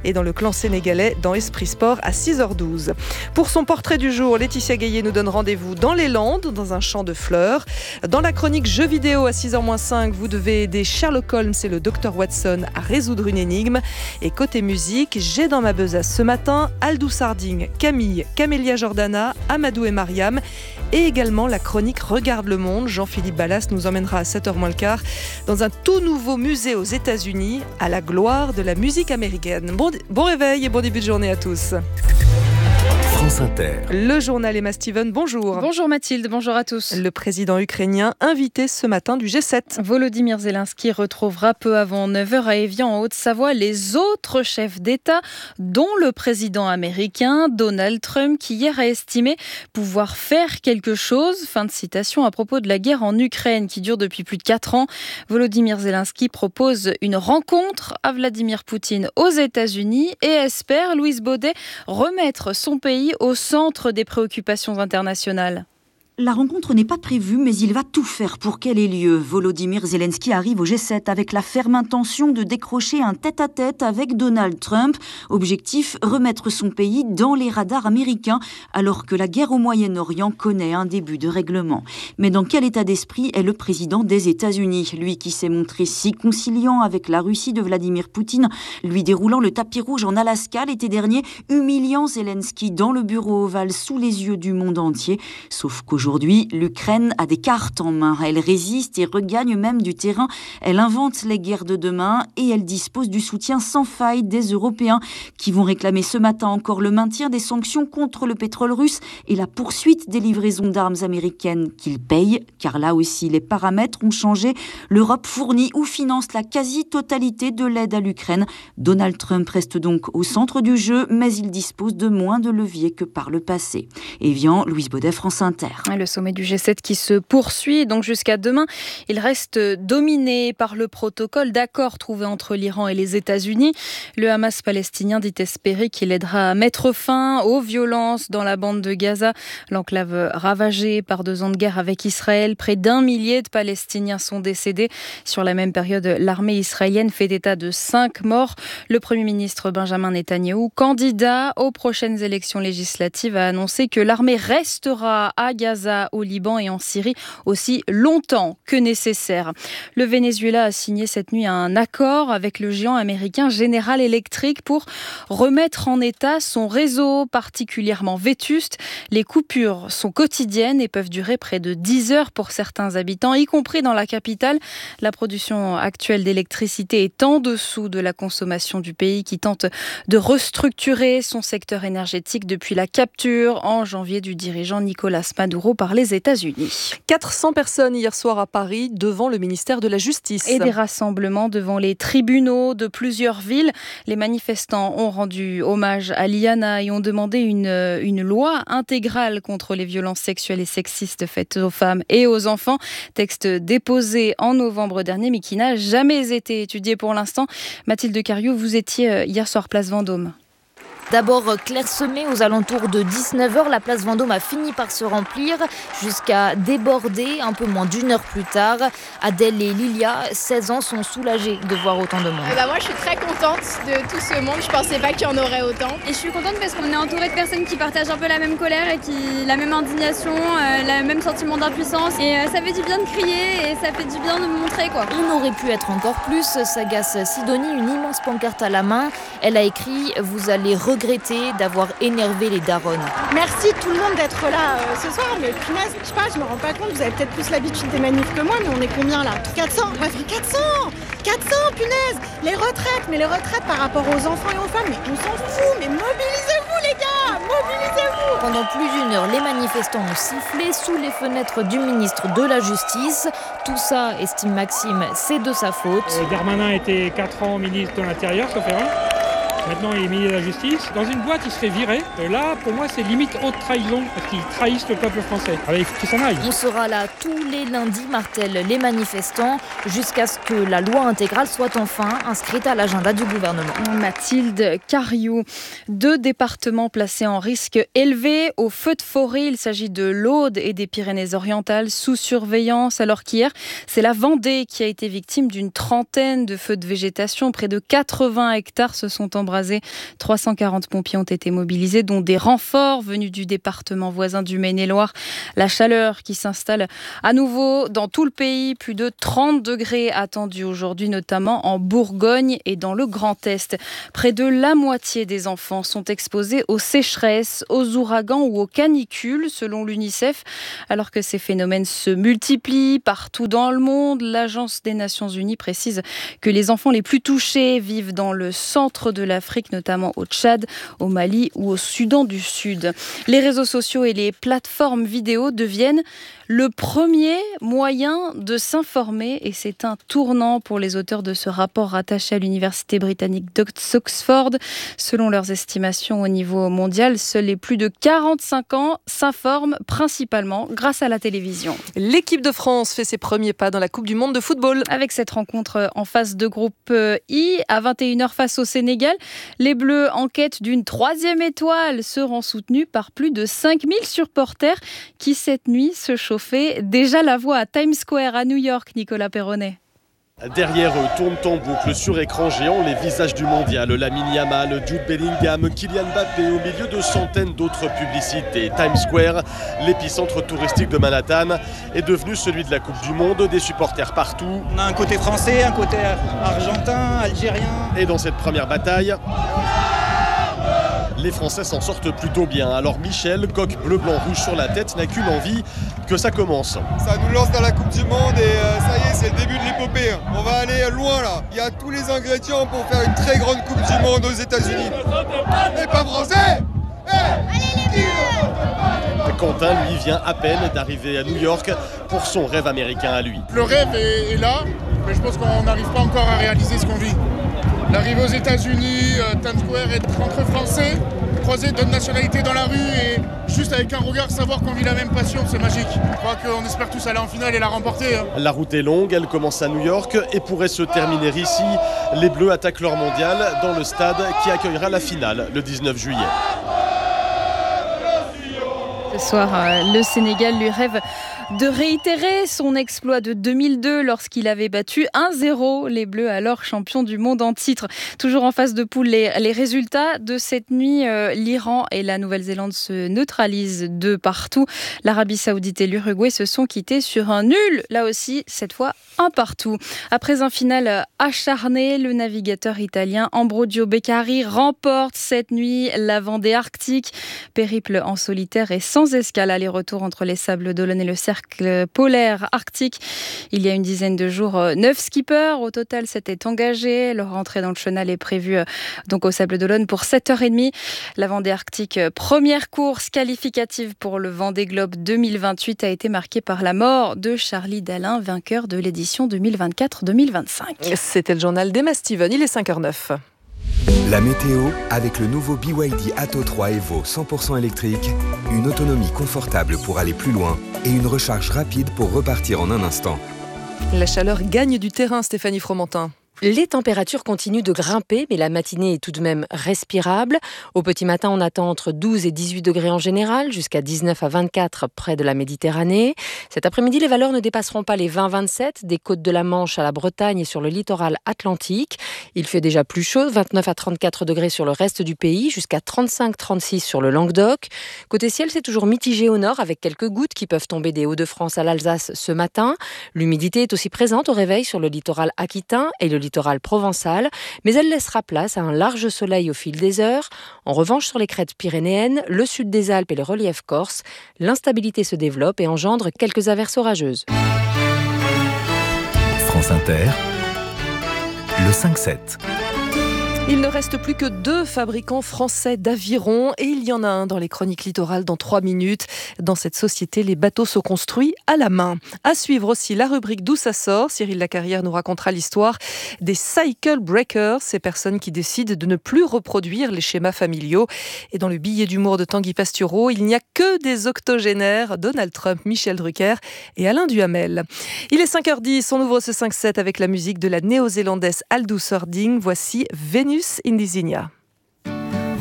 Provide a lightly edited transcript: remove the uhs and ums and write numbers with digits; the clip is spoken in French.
et dans le clan sénégalais dans Esprit Sport à 6h12. Pour son portrait du jour, Laetitia Gaillet nous donne rendez-vous dans les Landes, dans un champ de fleurs. Dans la chronique jeux vidéo à 6h-5, vous devez aider Sherlock Holmes et le Dr Watson à résoudre une énigme. Et côté musique, j'ai dans ma besace ce matin Aldous Harding, Camille, Camélia Jordana, Amadou et Mariam. Et également la chronique Regarde le monde. Jean-Philippe Ballas nous emmènera à 7h moins le quart dans un tout nouveau musée aux États-Unis à la gloire de la musique américaine. Bon réveil et bon début de journée à tous. France Inter. Le journal Emma Steven, bonjour. Bonjour Mathilde, bonjour à tous. Le président ukrainien invité ce matin du G7. Volodymyr Zelensky retrouvera peu avant 9h à Évian en Haute-Savoie les autres chefs d'État, dont le président américain Donald Trump, qui hier a estimé pouvoir faire quelque chose. Fin de citation à propos de la guerre en Ukraine qui dure depuis plus de 4 ans. Volodymyr Zelensky propose une rencontre à Vladimir Poutine aux États-Unis et espère, Louise Baudet, remettre son pays au centre des préoccupations internationales. La rencontre n'est pas prévue, mais il va tout faire pour qu'elle ait lieu. Volodymyr Zelensky arrive au G7 avec la ferme intention de décrocher un tête-à-tête avec Donald Trump. Objectif, remettre son pays dans les radars américains, alors que la guerre au Moyen-Orient connaît un début de règlement. Mais dans quel état d'esprit est le président des États-Unis ? Lui qui s'est montré si conciliant avec la Russie de Vladimir Poutine, lui déroulant le tapis rouge en Alaska l'été dernier, humiliant Zelensky dans le bureau ovale sous les yeux du monde entier. Sauf qu'aujourd'hui, l'Ukraine a des cartes en main. Elle résiste et regagne même du terrain. Elle invente les guerres de demain et elle dispose du soutien sans faille des Européens qui vont réclamer ce matin encore le maintien des sanctions contre le pétrole russe et la poursuite des livraisons d'armes américaines qu'ils payent, car là aussi les paramètres ont changé. L'Europe fournit ou finance la quasi-totalité de l'aide à l'Ukraine. Donald Trump reste donc au centre du jeu, mais il dispose de moins de leviers que par le passé. Évian, Louise Baudet, France Inter. Le sommet du G7 qui se poursuit donc jusqu'à demain. Il reste dominé par le protocole d'accord trouvé entre l'Iran et les États-Unis. Le Hamas palestinien dit espérer qu'il aidera à mettre fin aux violences dans la bande de Gaza. L'enclave ravagée par 2 ans de guerre avec Israël. Près d'1 millier de Palestiniens sont décédés. Sur la même période, l'armée israélienne fait état de 5 morts. Le Premier ministre Benjamin Netanyahou, candidat aux prochaines élections législatives, a annoncé que l'armée restera à Gaza, au Liban et en Syrie aussi longtemps que nécessaire. Le Venezuela a signé cette nuit un accord avec le géant américain General Electric pour remettre en état son réseau particulièrement vétuste. Les coupures sont quotidiennes et peuvent durer près de 10 heures pour certains habitants, y compris dans la capitale. La production actuelle d'électricité est en dessous de la consommation du pays qui tente de restructurer son secteur énergétique depuis la capture en janvier du dirigeant Nicolas Maduro par les États-Unis. 400 personnes hier soir à Paris devant le ministère de la Justice. Et des rassemblements devant les tribunaux de plusieurs villes. Les manifestants ont rendu hommage à Liana et ont demandé une loi intégrale contre les violences sexuelles et sexistes faites aux femmes et aux enfants. Texte déposé en novembre dernier mais qui n'a jamais été étudié pour l'instant. Mathilde Cariou, vous étiez hier soir place Vendôme. D'abord clairsemée aux alentours de 19h, la place Vendôme a fini par se remplir jusqu'à déborder un peu moins d'1 heure plus tard. Adèle et Lilia, 16 ans, sont soulagées de voir autant de monde. Moi je suis très contente de tout ce monde, je pensais pas qu'il y en aurait autant. Et je suis contente parce qu'on est entouré de personnes qui partagent un peu la même colère et la même indignation, le même sentiment d'impuissance. Et ça fait du bien de crier et ça fait du bien de me montrer quoi. On aurait pu être encore plus, s'agace Sidonie, une immense pancarte à la main. Elle a écrit « Vous allez regretter d'avoir énervé les daronnes ». Merci tout le monde d'être là ce soir, mais punaise, je sais pas, je me rends pas compte, vous avez peut-être plus l'habitude des manifs que moi, mais on est combien là ? 400 ? Ouais, 400, punaise. Les retraites par rapport aux enfants et aux femmes, mais on s'en fout, mais mobilisez-vous les gars, mobilisez-vous. Pendant plus d'1 heure, les manifestants ont sifflé sous les fenêtres du ministre de la Justice. Tout ça, estime Maxime, c'est de sa faute. Darmanin était 4 ans ministre de l'Intérieur, sauf erreur. Maintenant, il est ministre de la Justice. Dans une boîte, il serait viré. Là, pour moi, c'est limite haute trahison, parce qu'ils trahissent le peuple français. Alors, il faut qu'il s'en aille. On sera là tous les lundis, martèlent les manifestants, jusqu'à ce que la loi intégrale soit enfin inscrite à l'agenda du gouvernement. Mathilde Cariou. 2 départements placés en risque élevé au feu de forêt. Il s'agit de l'Aude et des Pyrénées-Orientales sous surveillance, alors qu'hier, c'est la Vendée qui a été victime d'une trentaine de feux de végétation. Près de 80 hectares se sont embrasés embrasés. 340 pompiers ont été mobilisés, dont des renforts venus du département voisin du Maine-et-Loire. La chaleur qui s'installe à nouveau dans tout le pays. Plus de 30 degrés attendus aujourd'hui, notamment en Bourgogne et dans le Grand Est. Près de la moitié des enfants sont exposés aux sécheresses, aux ouragans ou aux canicules, selon l'UNICEF. Alors que ces phénomènes se multiplient partout dans le monde, l'Agence des Nations Unies précise que les enfants les plus touchés vivent dans le centre de l'Afrique, notamment au Tchad, au Mali ou au Soudan du Sud. Les réseaux sociaux et les plateformes vidéo deviennent le premier moyen de s'informer et c'est un tournant pour les auteurs de ce rapport rattaché à l'université britannique d'Oxford. Selon leurs estimations au niveau mondial, seuls les plus de 45 ans s'informent principalement grâce à la télévision. L'équipe de France fait ses premiers pas dans la Coupe du Monde de football. Avec cette rencontre en phase de groupe I, à 21h face au Sénégal, les Bleus en quête d'une 3e étoile seront soutenus par plus de 5000 supporters qui cette nuit se chauffaient déjà la voix à Times Square à New York, Nicolas Perronnet. Derrière eux tournent en boucle sur écran géant les visages du mondial. Lamine Yamal, Jude Bellingham, Kylian Mbappé au milieu de centaines d'autres publicités. Times Square, l'épicentre touristique de Manhattan, est devenu celui de la Coupe du Monde, des supporters partout. On a un côté français, un côté argentin, algérien. Et dans cette première bataille, les Français s'en sortent plutôt bien. Alors Michel, coq bleu, blanc, rouge sur la tête, n'a qu'une envie, que ça commence. Ça nous lance dans la Coupe du Monde et ça y est, c'est le début de l'épopée. On va aller loin là. Il y a tous les ingrédients pour faire une très grande Coupe du Monde aux États-Unis. Et pas français. Quentin, lui, vient à peine d'arriver à New York pour son rêve américain à lui. Le rêve est là, mais je pense qu'on n'arrive pas encore à réaliser ce qu'on vit. L'arrivée aux États-Unis, Times Square, être entre Français, croiser d'autres nationalités dans la rue et juste avec un regard savoir qu'on vit la même passion, c'est magique. Je crois qu'on espère tous aller en finale et la remporter. La route est longue, elle commence à New York et pourrait se terminer ici. Les Bleus attaquent leur mondial dans le stade qui accueillera la finale le 19 juillet. Ce soir, le Sénégal lui rêve de réitérer son exploit de 2002 lorsqu'il avait battu 1-0 les Bleus, alors champions du monde en titre. Toujours en phase de poule, les résultats de cette nuit, l'Iran et la Nouvelle-Zélande se neutralisent de partout. L'Arabie Saoudite et l'Uruguay se sont quittés sur un nul, là aussi, cette fois un partout. Après un final acharné, le navigateur italien Ambrogio Beccari remporte cette nuit la Vendée Arctique. Périple en solitaire et sans escale aller-retour entre les Sables d'Olonne et le cercle polaire arctique. Il y a une dizaine de jours, 9 skippers au total s'étaient engagés. Leur entrée dans le chenal est prévue donc au Sables d'Olonne pour 7h30. La Vendée Arctique, première course qualificative pour le Vendée Globe 2028, a été marquée par la mort de Charlie Dalin, vainqueur de l'édition 2024-2025. C'était le journal d'Emma Steven, il est 5h09. La météo avec le nouveau BYD Atto 3 Evo 100% électrique, une autonomie confortable pour aller plus loin et une recharge rapide pour repartir en un instant. La chaleur gagne du terrain, Stéphanie Fromentin. Les températures continuent de grimper, mais la matinée est tout de même respirable. Au petit matin, on attend entre 12 et 18 degrés en général, jusqu'à 19 à 24 près de la Méditerranée. Cet après-midi, les valeurs ne dépasseront pas les 20-27 des côtes de la Manche à la Bretagne et sur le littoral atlantique. Il fait déjà plus chaud, 29 à 34 degrés sur le reste du pays, jusqu'à 35-36 sur le Languedoc. Côté ciel, c'est toujours mitigé au nord, avec quelques gouttes qui peuvent tomber des Hauts-de-France à l'Alsace ce matin. L'humidité est aussi présente au réveil sur le littoral aquitain et le littoral provençal, mais elle laissera place à un large soleil au fil des heures. En revanche, sur les crêtes pyrénéennes, le sud des Alpes et les reliefs corses, l'instabilité se développe et engendre quelques averses orageuses. France Inter, le 5-7. Il ne reste plus que 2 fabricants français d'avirons et il y en a un dans les chroniques littorales dans 3 minutes. Dans cette société, les bateaux sont construits à la main. À suivre aussi la rubrique D'où ça sort. Cyril Lacarrière nous racontera l'histoire des cycle breakers, ces personnes qui décident de ne plus reproduire les schémas familiaux. Et dans le billet d'humour de Tanguy Pastureau, il n'y a que des octogénaires, Donald Trump, Michel Drucker et Alain Duhamel. Il est 5h10, on ouvre ce 5-7 avec la musique de la néo-zélandaise Aldous Harding. Voici Venus Indizigna.